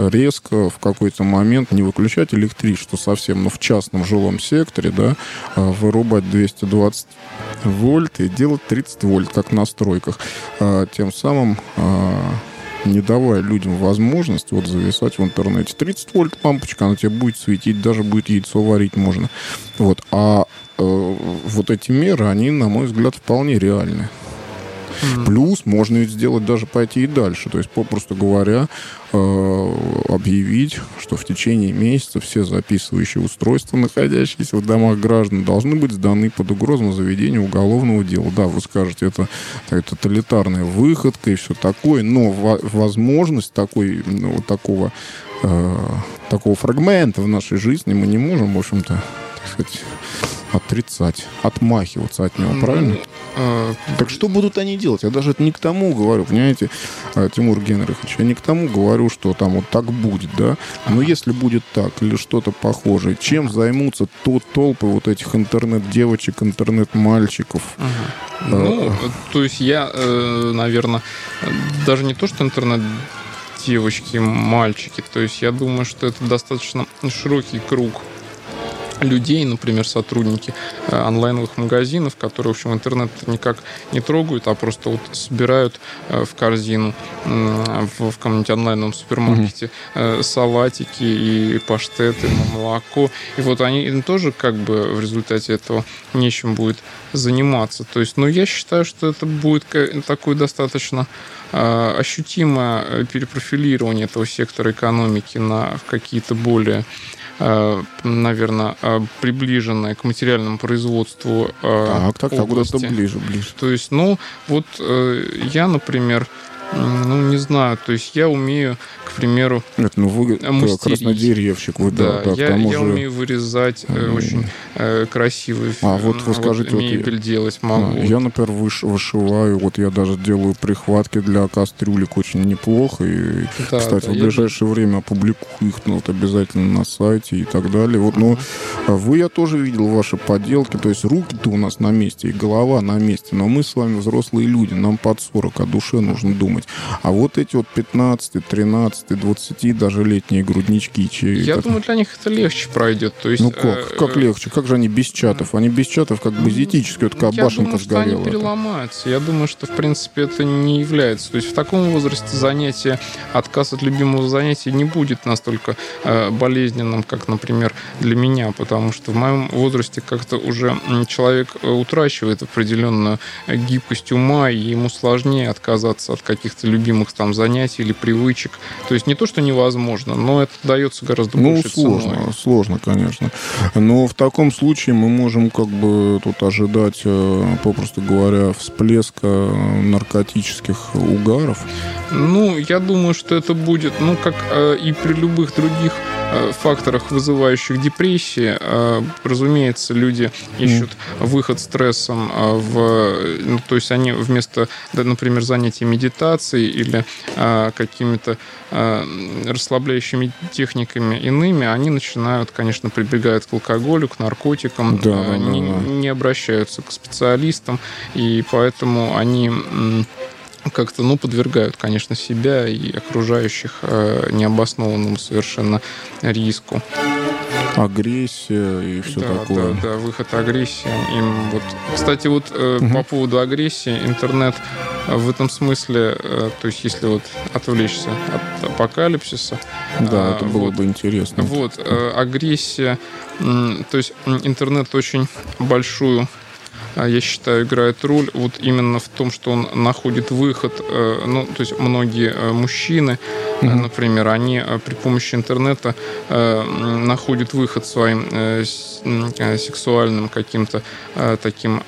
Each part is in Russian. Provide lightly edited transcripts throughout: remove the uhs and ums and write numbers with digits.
резко в какой-то момент не выключать электричество совсем, но в частном жилом секторе, да, вырубать 220 вольт и делать 30 вольт, как на стройках. Тем самым не давая людям возможность вот зависать в интернете. 30 вольт лампочка, она тебе будет светить, даже будет яйцо варить можно. Вот. Вот эти меры, они, на мой взгляд, вполне реальны. Плюс можно ведь сделать, даже пойти и дальше. То есть, попросту говоря, объявить, что в течение месяца все записывающие устройства, находящиеся в домах граждан, должны быть сданы под угрозу заведения уголовного дела. Да, вы скажете, это тоталитарная выходка и все такое, но возможность такого фрагмента в нашей жизни мы не можем, в общем-то, так сказать, отрицать, отмахиваться от него, правильно? Так что будут они делать? Я даже это не к тому говорю, понимаете, Тимур Генрихович, я не к тому говорю, что там вот так будет, да? Но если будет так или что-то похожее, чем займутся толпы вот этих интернет-девочек, интернет-мальчиков? То есть я, наверное, даже не то, что интернет-девочки, мальчики, то есть я думаю, что это достаточно широкий круг людей, например, сотрудники онлайновых магазинов, которые, в общем, интернет никак не трогают, а просто вот собирают в корзину в каком-нибудь онлайновом супермаркете салатики и паштеты, молоко. И вот они тоже как бы в результате этого нечем будет заниматься. То есть, я считаю, что это будет такое достаточно ощутимое перепрофилирование этого сектора экономики на какие-то более, наверное, приближенное к материальному производству области. Куда-то ближе. То есть, я, например, не знаю, то есть я умею, к примеру, вы краснодеревщик. Я умею вырезать очень красивый вы скажете, мебель делать могу. Я, например, вышиваю, я даже делаю прихватки для кастрюлек очень неплохо. И, кстати, в ближайшее время опубликую их обязательно на сайте и так далее. Я тоже видел ваши поделки, то есть руки-то у нас на месте и голова на месте, но мы с вами взрослые люди, нам под 40, о душе нужно думать. А вот эти 15, 13, 20 даже летние груднички. Я думаю, для них это легче пройдет. То есть, как легче? Как же они без чатов? Они без чатов как бы зетически, такая башенка сгорела. Я думаю, что они переломаются. Я думаю, что, в принципе, это не является. То есть в таком возрасте отказ от любимого занятия не будет настолько болезненным, как, например, для меня, потому что в моем возрасте как-то уже человек утрачивает определенную гибкость ума, и ему сложнее отказаться от каких-то любимых занятий или привычек. То есть не то, что невозможно, но это дается гораздо больше ценой. Сложно, конечно. Но в таком случае мы можем тут ожидать, попросту говоря, всплеска наркотических угаров. Я думаю, что это будет, как и при любых других факторах, вызывающих депрессии. Разумеется, люди ищут выход стрессом то есть они вместо, например, занятий медитацией или какими-то расслабляющими техниками иными, они начинают, конечно, прибегают к алкоголю, к наркотикам, не обращаются к специалистам, и поэтому они как-то, подвергают, конечно, себя и окружающих необоснованному совершенно риску. Агрессия и все такое. Да, выход агрессии. Кстати, по поводу агрессии, интернет в этом смысле, то есть если отвлечься от апокалипсиса... Да, это было бы интересно. Агрессия, то есть интернет очень большую, я считаю, играет роль именно в том, что он находит выход. То есть многие мужчины, например, они при помощи интернета находят выход своим сексуальным каким-то таким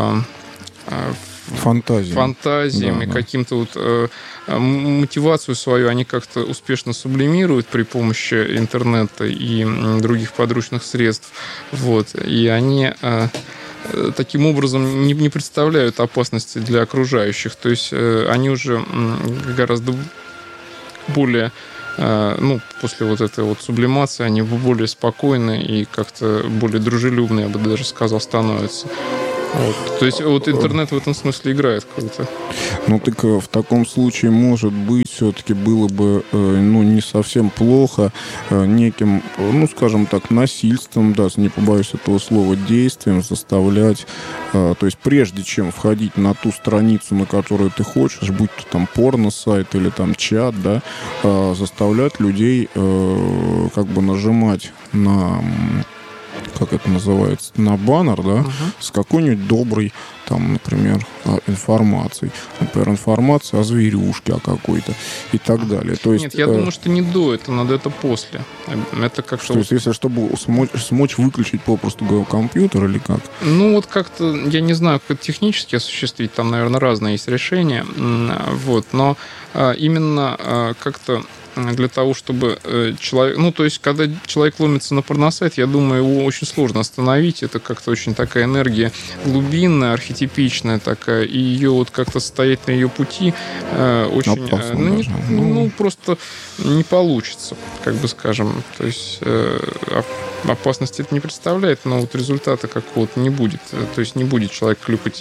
фантазиями, каким-то мотивацию свою они как-то успешно сублимируют при помощи интернета и других подручных средств. И они таким образом не представляют опасности для окружающих. То есть они уже гораздо более, после этой сублимации, они более спокойны и как-то более дружелюбны, я бы даже сказал, становятся. Вот. То есть вот интернет в этом смысле играет круто. Ну, так в таком случае, может быть, все-таки было бы, ну, не совсем плохо неким, ну, скажем так, насильством, да, не побоюсь этого слова, действием заставлять, то есть прежде чем входить на ту страницу, на которую ты хочешь, будь то там порно-сайт или там чат, да, заставлять людей как бы нажимать на... как это называется, на баннер, да, с какой-нибудь доброй, там, например, информацией. Например, информация о зверюшке о какой-то и так далее. То есть, нет, я думаю, что не до этого, надо это после. Это как-то... То есть, если чтобы смочь выключить попросту говоря компьютер или как? Ну, вот как-то, я не знаю, как это технически осуществить, там, наверное, разные есть решения, вот, но именно как-то для того, чтобы человек... Ну, то есть, когда человек ломится на порносайт, я думаю, его очень сложно остановить. Это как-то очень такая энергия глубинная, архетипичная такая, и ее вот как-то стоять на ее пути очень... Ну, просто не получится, как бы скажем. То есть, опасности это не представляет, но вот результата какого-то не будет. То есть, не будет человек кликать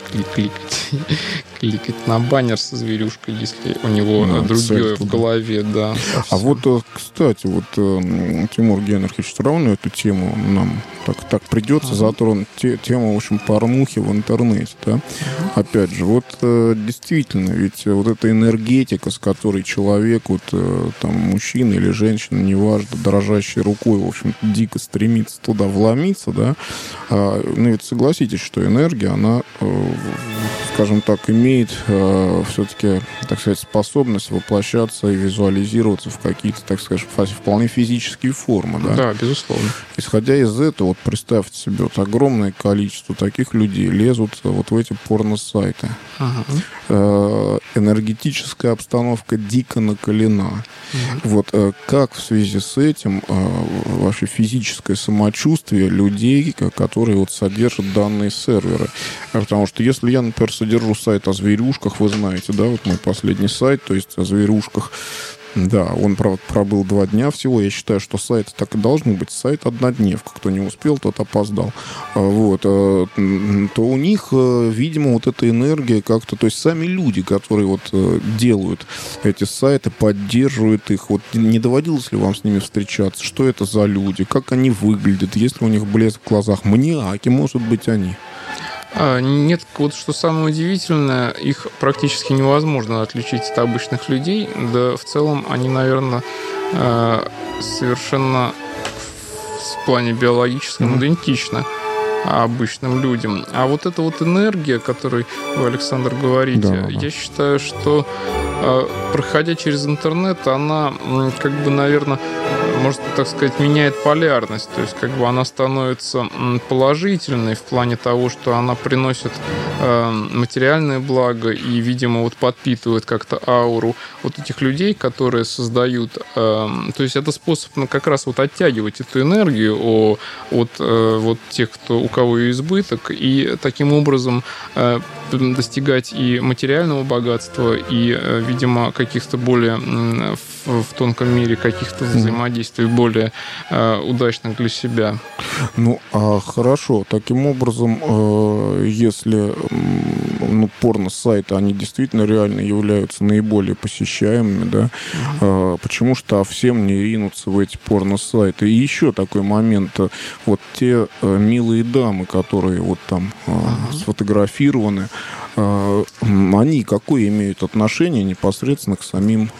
на баннер со зверюшкой, если у него другое в голове, да. А вот, кстати, вот Тимур Генрихович все равно эту тему нам так придется затронуть. Тему, в общем, порнухи в интернете, да. Опять же, вот действительно, ведь вот эта энергетика, с которой человек, вот там мужчина или женщина, неважно, дрожащей рукой, в общем, дико стремится туда вломиться, да. Ну, ведь согласитесь, что энергия, она, скажем так, имеет все-таки, так сказать, способность воплощаться и визуализироваться в какие-то, так сказать, вполне физические формы. Да? Да, безусловно. Исходя из этого, вот представьте себе, вот огромное количество таких людей лезут вот в эти порно-сайты. Энергетическая обстановка дико накалена. Вот как в связи с этим ваше физическое самочувствие людей, которые вот содержат данные серверы? Потому что если я, например, содержу сайт о зверюшках, вы знаете, да, вот мой последний сайт, то есть о зверюшках, да, он, правда, пробыл 2 дня всего. Я считаю, что сайты так и должны быть. Сайт однодневка. Кто не успел, тот опоздал. Вот. То у них, видимо, вот эта энергия как-то... То есть сами люди, которые вот делают эти сайты, поддерживают их. Вот не доводилось ли вам с ними встречаться? Что это за люди? Как они выглядят? Есть ли у них блеск в глазах? Маниаки, может быть, они? Нет, вот что самое удивительное, их практически невозможно отличить от обычных людей. Да, в целом они, наверное, совершенно в плане биологическом идентичны обычным людям. А вот эта вот энергия, о которой вы, Александр, говорите, я считаю, что проходя через интернет, она как бы, наверное, можно так сказать, меняет полярность. То есть как бы она становится положительной в плане того, что она приносит материальное благо и, видимо, вот подпитывает как-то ауру вот этих людей, которые создают. То есть это способ как раз вот оттягивать эту энергию от вот тех, у кого ее избыток, и таким образом достигать и материального богатства, и, видимо, каких-то более в тонком мире каких-то взаимодействий более удачных для себя. Ну, хорошо. Таким образом, если порно-сайты, они действительно реально являются наиболее посещаемыми, да, почему что всем не ринуться в эти порно-сайты? И еще такой момент. Вот те милые дамы, которые вот там сфотографированы, они какое имеют отношение непосредственно к самим